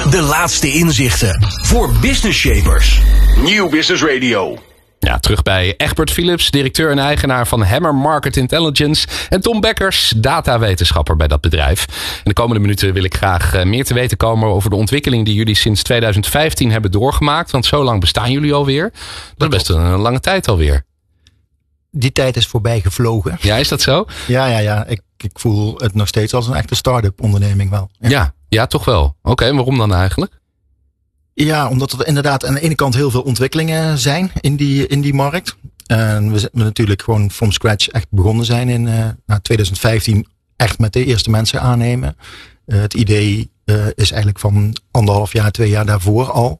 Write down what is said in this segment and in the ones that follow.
De laatste inzichten voor business shapers. Nieuw Business Radio. Ja, terug bij Egbert Philips, directeur en eigenaar van Hammer Market Intelligence. En Tom Bekkers, datawetenschapper bij dat bedrijf. En de komende minuten wil ik graag meer te weten komen over de ontwikkeling die jullie sinds 2015 hebben doorgemaakt. Want zo lang bestaan jullie alweer. Dat is best een lange tijd alweer. Die tijd is voorbij gevlogen. Ja, is dat zo? Ja. Ik voel het nog steeds als een echte start-up onderneming wel. Ja, toch wel. Oké, waarom dan eigenlijk? Ja, omdat er inderdaad aan de ene kant heel veel ontwikkelingen zijn in die markt. En we natuurlijk gewoon from scratch echt begonnen zijn in 2015 echt met de eerste mensen aannemen. Het idee is eigenlijk van 1,5 jaar, 2 jaar daarvoor al.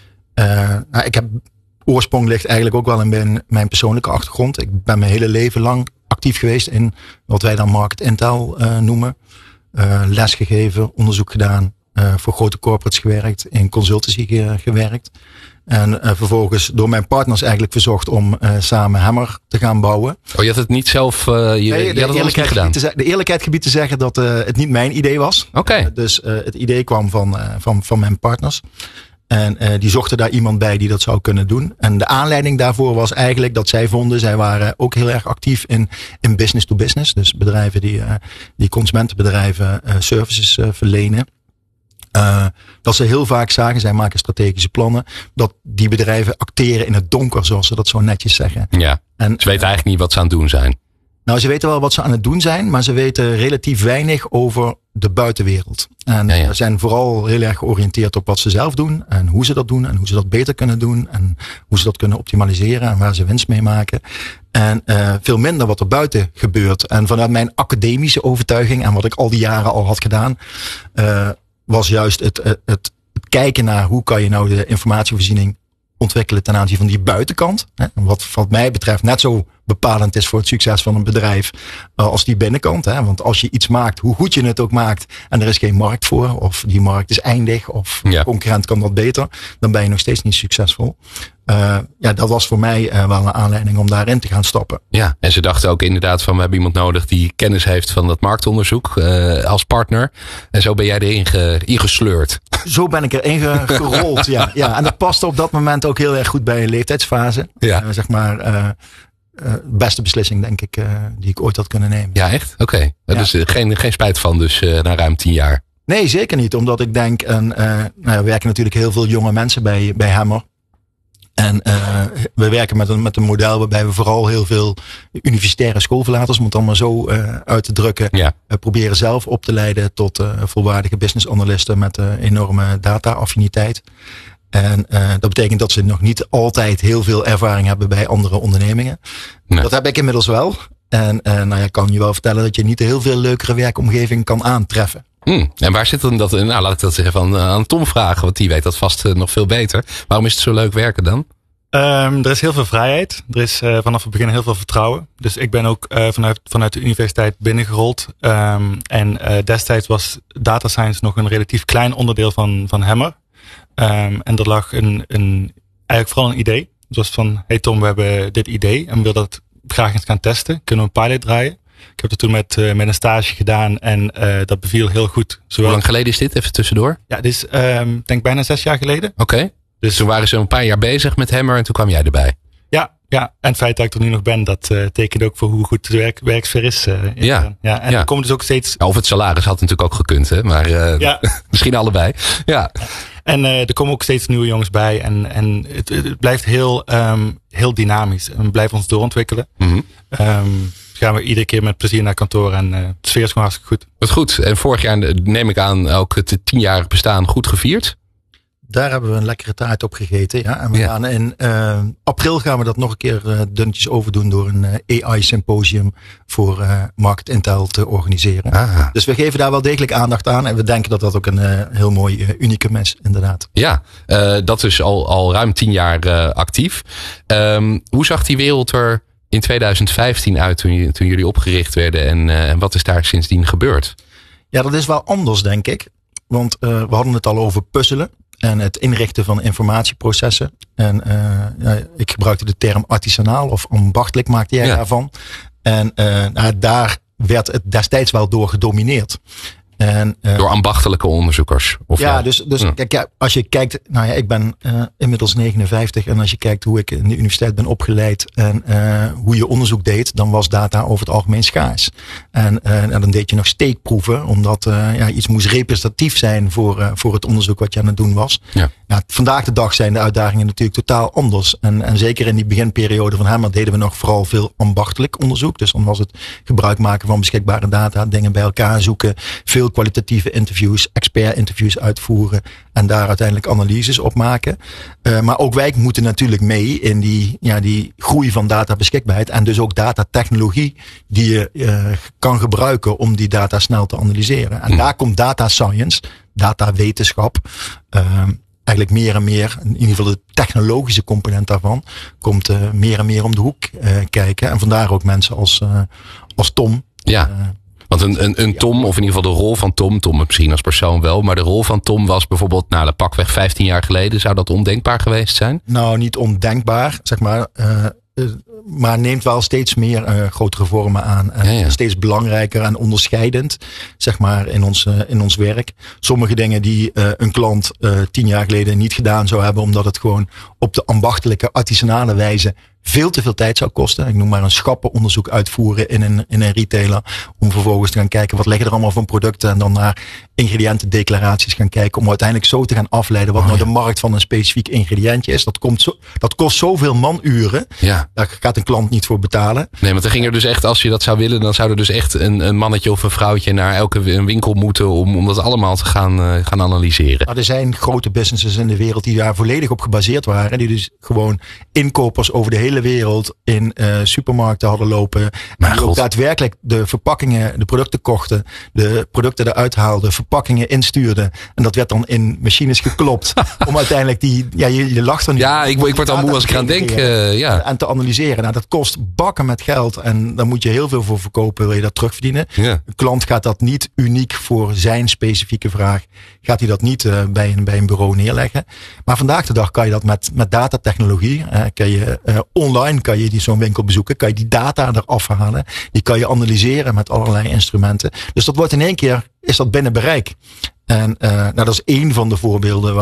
Oorsprong ligt eigenlijk ook wel in mijn persoonlijke achtergrond. Ik ben mijn hele leven lang actief geweest in wat wij dan market intel noemen. Lesgegeven, onderzoek gedaan. Voor grote corporates gewerkt, in consultancy gewerkt. En vervolgens door mijn partners eigenlijk verzocht om samen Hammer te gaan bouwen. Oh, je had het niet zelf je had het niet gedaan? De eerlijkheid gebied te zeggen dat het niet mijn idee was. Oké. Dus het idee kwam van mijn partners. En die zochten daar iemand bij die dat zou kunnen doen. En de aanleiding daarvoor was eigenlijk dat zij vonden, zij waren ook heel erg actief in business to business. Dus bedrijven die consumentenbedrijven services verlenen. Dat ze heel vaak zagen, zij maken strategische plannen, dat die bedrijven acteren in het donker, zoals ze dat zo netjes zeggen. Ja, en ze weten eigenlijk niet wat ze aan het doen zijn. Nou, ze weten wel wat ze aan het doen zijn, maar ze weten relatief weinig over de buitenwereld. En ze zijn vooral heel erg georiënteerd op wat ze zelf doen en hoe ze dat doen en hoe ze dat beter kunnen doen en hoe ze dat kunnen optimaliseren en waar ze winst mee maken. En veel minder wat er buiten gebeurt. En vanuit mijn academische overtuiging en wat ik al die jaren al had gedaan, was juist het kijken naar hoe kan je nou de informatievoorziening ontwikkelen ten aanzien van die buitenkant. Hè, wat mij betreft net zo bepalend is voor het succes van een bedrijf als die binnenkant. Hè. Want als je iets maakt, hoe goed je het ook maakt, en er is geen markt voor, of die markt is eindig, of de concurrent kan dat beter, dan ben je nog steeds niet succesvol. Dat was voor mij wel een aanleiding om daarin te gaan stappen. Ja, en ze dachten ook inderdaad van we hebben iemand nodig die kennis heeft van dat marktonderzoek als partner. En zo ben jij erin ingesleurd. Zo ben ik erin gerold, ja. En dat paste op dat moment ook heel erg goed bij een leeftijdsfase. Ja. Beste beslissing, denk ik, die ik ooit had kunnen nemen. Ja, echt? Oké. Dus geen spijt van dus na ruim 10 jaar. Nee, zeker niet. Omdat ik denk, we werken natuurlijk heel veel jonge mensen bij Hammer. En we werken met een model waarbij we vooral heel veel universitaire schoolverlaters, om het dan maar zo uit te drukken, proberen zelf op te leiden tot volwaardige business analisten met enorme data-affiniteit. En dat betekent dat ze nog niet altijd heel veel ervaring hebben bij andere ondernemingen. Nee. Dat heb ik inmiddels wel. En ik kan je wel vertellen dat je niet een heel veel leukere werkomgeving kan aantreffen. En waar zit dan dat in? Nou, laat ik dat zeggen aan Tom vragen, want die weet dat vast nog veel beter. Waarom is het zo leuk werken dan? Er is heel veel vrijheid. Er is vanaf het begin heel veel vertrouwen. Dus ik ben ook vanuit de universiteit binnengerold. En destijds was data science nog een relatief klein onderdeel van Hammer. En er lag eigenlijk vooral een idee. Het was van, hey Tom, we hebben dit idee en we willen dat graag eens gaan testen. Kunnen we een pilot draaien? Ik heb dat toen met een stage gedaan en dat beviel heel goed. Hoe lang geleden is dit? Even tussendoor. Ja, dit is denk bijna 6 jaar geleden. Oké. Dus toen waren ze een paar jaar bezig met Hammer en toen kwam jij erbij. Ja, en het feit dat ik er nu nog ben, dat tekent ook voor hoe goed de werksfeer is. Er komt dus ook steeds... Of het salaris had natuurlijk ook gekund, hè? Maar misschien allebei. Ja. En er komen ook steeds nieuwe jongens bij. En het blijft heel dynamisch. En we blijven ons doorontwikkelen. Mm-hmm. Gaan we iedere keer met plezier naar kantoor. En de sfeer is gewoon hartstikke goed. Wat goed. En vorig jaar neem ik aan ook het 10-jarig bestaan goed gevierd. Daar hebben we een lekkere taart op gegeten. Ja. En we gaan in april gaan we dat nog een keer dunnetjes overdoen door een AI-symposium voor Market Intel te organiseren. Ah. Dus we geven daar wel degelijk aandacht aan. En we denken dat dat ook een heel mooi unicum is, inderdaad. Ja, dat is al ruim 10 jaar actief. Hoe zag die wereld er in 2015 uit toen jullie opgericht werden? En wat is daar sindsdien gebeurd? Ja, dat is wel anders, denk ik. Want we hadden het al over puzzelen. En het inrichten van informatieprocessen. En ik gebruikte de term artisanaal of ambachtelijk maakte jij daarvan. En daar werd het destijds wel door gedomineerd. Door ambachtelijke onderzoekers? Of kijk, als je kijkt, ik ben inmiddels 59 en als je kijkt hoe ik in de universiteit ben opgeleid en hoe je onderzoek deed, dan was data over het algemeen schaars. En dan deed je nog steekproeven, omdat iets moest representatief zijn voor het onderzoek wat je aan het doen was. Ja. Vandaag de dag zijn de uitdagingen natuurlijk totaal anders. En zeker in die beginperiode van Hemmer deden we nog vooral veel ambachtelijk onderzoek. Dus dan was het gebruik maken van beschikbare data, dingen bij elkaar zoeken, veel kwalitatieve interviews, expert-interviews uitvoeren en daar uiteindelijk analyses op maken. Maar ook wij moeten natuurlijk mee in die groei van databeschikbaarheid en dus ook datatechnologie die je kan gebruiken om die data snel te analyseren. En daar komt data science, datawetenschap, eigenlijk meer en meer, in ieder geval de technologische component daarvan, komt meer en meer om de hoek kijken. En vandaar ook mensen als Tom. Ja. Want een Tom, of in ieder geval de rol van Tom misschien als persoon wel, maar de rol van Tom was bijvoorbeeld, de pakweg 15 jaar geleden, zou dat ondenkbaar geweest zijn? Nou, niet ondenkbaar, zeg maar. Maar neemt wel steeds meer grotere vormen aan. En steeds belangrijker en onderscheidend, zeg maar, in ons werk. Sommige dingen die een klant 10 jaar geleden niet gedaan zou hebben, omdat het gewoon op de ambachtelijke, artisanale wijze veel te veel tijd zou kosten. Ik noem maar een schappenonderzoek uitvoeren in een retailer. Om vervolgens te gaan kijken wat liggen er allemaal van producten. En dan naar ingrediëntendeclaraties gaan kijken. Om uiteindelijk zo te gaan afleiden wat nou de markt van een specifiek ingrediëntje is. Dat kost zoveel manuren. Ja. Daar gaat een klant niet voor betalen. Nee, want dan ging er dus echt, als je dat zou willen, dan zou er dus echt een mannetje of een vrouwtje naar elke winkel moeten om dat allemaal te gaan analyseren. Nou, er zijn grote businesses in de wereld die daar volledig op gebaseerd waren. Die dus gewoon inkopers over de hele wereld in supermarkten hadden lopen. En die ook daadwerkelijk de verpakkingen, de producten kochten, de producten eruit haalden, verpakkingen instuurden. En dat werd dan in machines geklopt. Om uiteindelijk je lacht er niet. Ja, ik word al moe als ik eraan denk. En te analyseren. Nou, dat kost bakken met geld. En daar moet je heel veel voor verkopen, wil je dat terugverdienen. Ja. De klant gaat dat niet uniek voor zijn specifieke vraag. Gaat hij dat niet bij een bureau neerleggen. Maar vandaag de dag kan je dat met datatechnologie. Online kan je zo'n winkel bezoeken. Kan je die data eraf halen. Die kan je analyseren met allerlei instrumenten. Dus dat wordt in één keer, is dat binnen bereik. En dat is één van de voorbeelden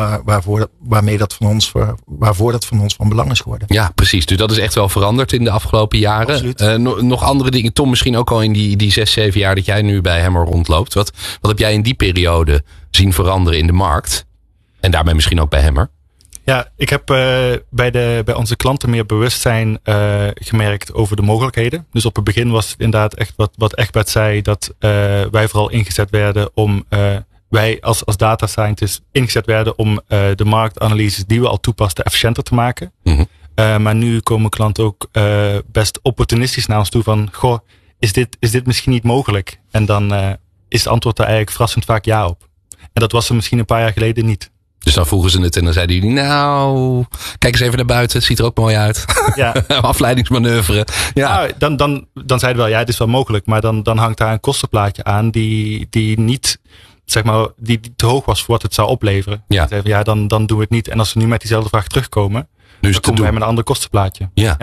waarvoor dat van ons van belang is geworden. Ja, precies. Dus dat is echt wel veranderd in de afgelopen jaren. Nog andere dingen, Tom, misschien ook al in die 6, 7 jaar dat jij nu bij Hemmer rondloopt. Wat heb jij in die periode zien veranderen in de markt? En daarmee misschien ook bij Hemmer? Ja, ik heb bij onze klanten meer bewustzijn gemerkt over de mogelijkheden. Dus op het begin was het inderdaad echt wat Egbert zei, dat wij vooral ingezet werden om wij als data scientists ingezet werden om de marktanalyses die we al toepasten efficiënter te maken. Mm-hmm. Maar nu komen klanten ook best opportunistisch naar ons toe van, goh, is dit misschien niet mogelijk? En dan is het antwoord daar eigenlijk verrassend vaak ja op. En dat was er misschien een paar jaar geleden niet. Dus dan vroegen ze het en dan zeiden jullie, nou, kijk eens even naar buiten, het ziet er ook mooi uit. Ja. Afleidingsmanoeuvre. Ja. Nou, dan zeiden we wel, ja, het is wel mogelijk. Maar dan hangt daar een kostenplaatje aan die niet, zeg maar, die te hoog was voor wat het zou opleveren. Ja. Dan doen we het niet. En als we nu met diezelfde vraag terugkomen, dan komen wij met een ander kostenplaatje. Ja.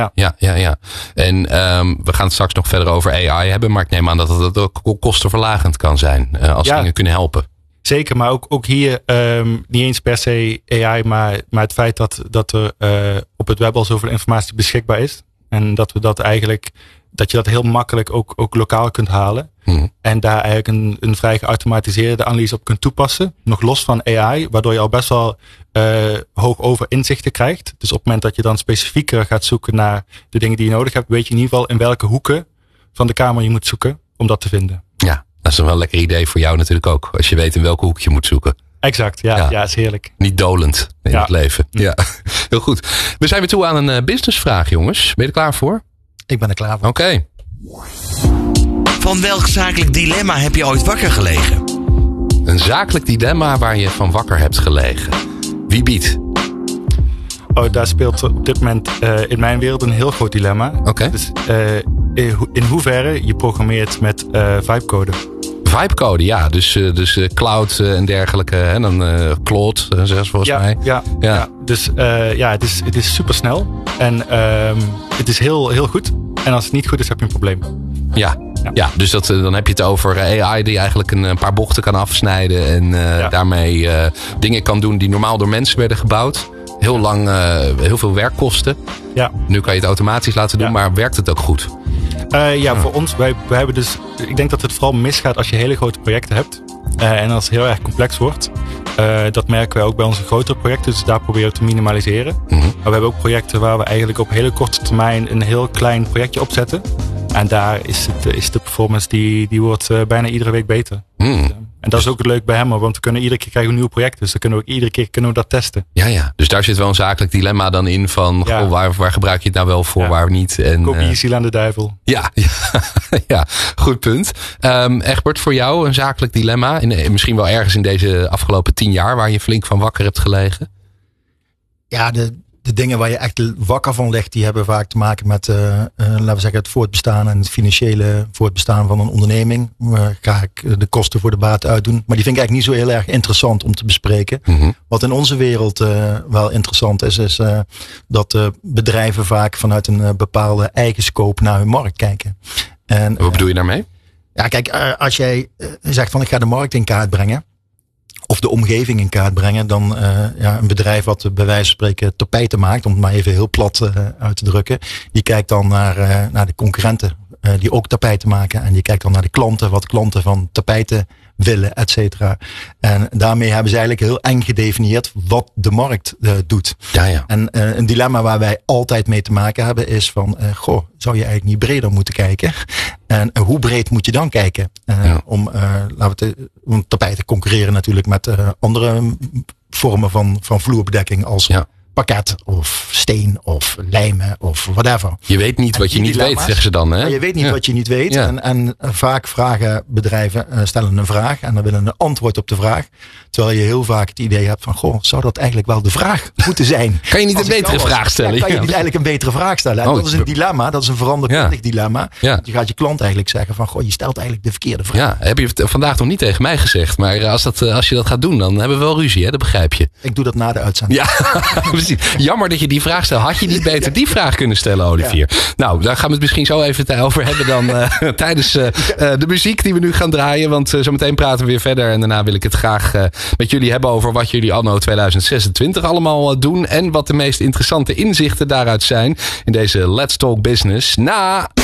En we gaan het straks nog verder over AI hebben. Maar ik neem aan dat het ook kostenverlagend kan zijn. Als dingen kunnen helpen. Zeker, maar ook hier niet eens per se AI, maar het feit dat er op het web al zoveel informatie beschikbaar is. En dat je dat heel makkelijk ook lokaal kunt halen. Hmm. En daar eigenlijk een vrij geautomatiseerde analyse op kunt toepassen. Nog los van AI, waardoor je al best wel hoog over inzichten krijgt. Dus op het moment dat je dan specifieker gaat zoeken naar de dingen die je nodig hebt, weet je in ieder geval in welke hoeken van de kamer je moet zoeken om dat te vinden. Ja. Dat is een wel lekker idee voor jou natuurlijk ook. Als je weet in welke hoek je moet zoeken. Exact, ja, is heerlijk. Niet dolend in het leven. Ja, heel goed. We zijn weer toe aan een businessvraag, jongens. Ben je er klaar voor? Ik ben er klaar voor. Oké. Van welk zakelijk dilemma heb je ooit wakker gelegen? Een zakelijk dilemma waar je van wakker hebt gelegen. Wie biedt? Daar speelt op dit moment in mijn wereld een heel groot dilemma. Oké. Dus in hoeverre je programmeert met Vibecode. Vibecode, ja. Dus cloud en dergelijke. En dan Claude, zeggen ze volgens mij. Ja. Dus het is super snel. En het is heel, heel goed. En als het niet goed is, heb je een probleem. Ja, dus dan heb je het over AI die eigenlijk een paar bochten kan afsnijden. En daarmee dingen kan doen die normaal door mensen werden gebouwd. Heel lang, heel veel werkkosten. Ja. Nu kan je het automatisch laten doen, maar werkt het ook goed? Voor ons, wij hebben dus... Ik denk dat het vooral misgaat als je hele grote projecten hebt. En als het heel erg complex wordt. Dat merken wij ook bij onze grotere projecten. Dus daar proberen we te minimaliseren. Mm-hmm. Maar we hebben ook projecten waar we eigenlijk op hele korte termijn een heel klein projectje opzetten. En daar is de performance die wordt bijna iedere week beter. En dat is ook het leuk bij Hammer, want we kunnen iedere keer krijgen een nieuw project. Dus dan kunnen we ook iedere keer dat testen. Ja. Dus daar zit wel een zakelijk dilemma dan in van waar gebruik je het nou wel voor, waar niet. En, kopie ziel aan de duivel. Ja, goed punt. Egbert, voor jou een zakelijk dilemma? Misschien wel ergens in deze afgelopen 10 jaar waar je flink van wakker hebt gelegen? Ja, de dingen waar je echt wakker van ligt, die hebben vaak te maken met, laten we zeggen, het voortbestaan en het financiële voortbestaan van een onderneming. Ga ik de kosten voor de baat uitdoen. Maar die vind ik eigenlijk niet zo heel erg interessant om te bespreken. Mm-hmm. Wat in onze wereld wel interessant is dat bedrijven vaak vanuit een bepaalde eigen scope naar hun markt kijken. En, wat bedoel je daarmee? Ja, kijk, als jij zegt van ik ga de markt in kaart brengen. Of de omgeving in kaart brengen. Dan een bedrijf wat bij wijze van spreken tapijten maakt. Om het maar even heel plat uit te drukken. Die kijkt dan naar de concurrenten. Die ook tapijten maken. En die kijkt dan naar de klanten. Wat klanten van tapijten willen, et cetera. En daarmee hebben ze eigenlijk heel eng gedefinieerd wat de markt doet. Ja. En een dilemma waar wij altijd mee te maken hebben is van, zou je eigenlijk niet breder moeten kijken? En hoe breed moet je dan kijken? Om tapijten concurreren natuurlijk met andere vormen van vloerbedekking als parket of steen of lijmen of whatever. Je weet niet wat je niet weet, zeggen ze dan. Hè? Je weet niet wat je niet weet. Ja. En vaak vragen bedrijven, stellen een vraag en dan willen een antwoord op de vraag. Terwijl je heel vaak het idee hebt van, zou dat eigenlijk wel de vraag moeten zijn? Kan je niet een betere vraag stellen? Kan je niet eigenlijk een betere vraag stellen? En dat is een dilemma, dat is een veranderkundig dilemma. Ja. Je gaat je klant eigenlijk zeggen van, je stelt eigenlijk de verkeerde vraag. Ja, heb je vandaag nog niet tegen mij gezegd. Maar als je dat gaat doen, dan hebben we wel ruzie, hè? Dat begrijp je. Ik doe dat na de uitzending. Ja, precies. Jammer dat je die vraag stelt. Had je niet beter die vraag kunnen stellen, Olivier? Ja. Nou, daar gaan we het misschien zo even over hebben dan tijdens de muziek die we nu gaan draaien. Want zometeen praten we weer verder. En daarna wil ik het graag met jullie hebben over wat jullie anno 2026 allemaal doen. En wat de meest interessante inzichten daaruit zijn in deze Let's Talk Business.